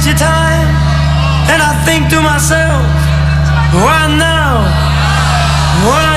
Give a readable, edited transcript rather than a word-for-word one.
waste your time. And I think to myself, why now? Why